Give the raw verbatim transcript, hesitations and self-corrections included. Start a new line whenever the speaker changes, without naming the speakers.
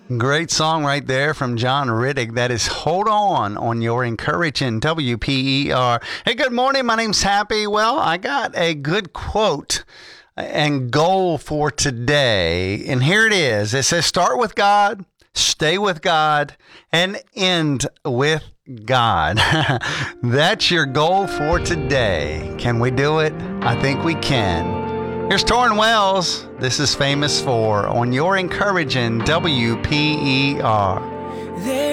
Great song right there from John Riddick. That is Hold On on your encouraging W P E R. Hey, good morning. My name's Happy. Well, I got a good quote and goal for today. And here it is. It says, start with God, stay with God, and end with God. That's your goal for today. Can we do it? I think we can. Here's Torrin Wells. This is Famous For on your encouraging W P E R.